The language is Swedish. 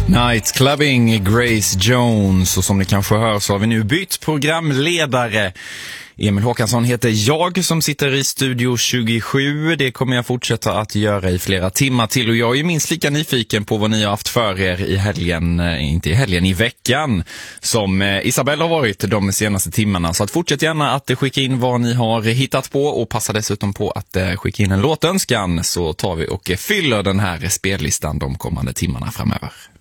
Night Clubbing, Grace Jones, och som ni kanske hör så har vi nu bytt programledare. Emil Håkansson heter jag som sitter i studio 27. Det kommer jag fortsätta att göra i flera timmar till, och jag är minst lika nyfiken på vad ni har haft för er i helgen, inte i helgen, i veckan som Isabelle har varit de senaste timmarna. Så att fortsätt gärna att skicka in vad ni har hittat på, och passa dessutom på att skicka in en låtönskan, så tar vi och fyller den här spellistan de kommande timmarna framöver.